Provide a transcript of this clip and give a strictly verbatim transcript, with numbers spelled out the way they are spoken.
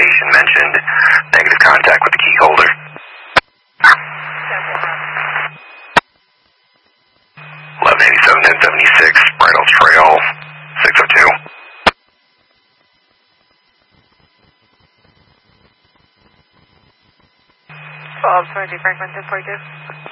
location mentioned. Negative contact with the key holder. eleven eighty-seven, ten seventy-six, Bridal Trail, six oh two. twelve twenty, Franklin, ten forty-two.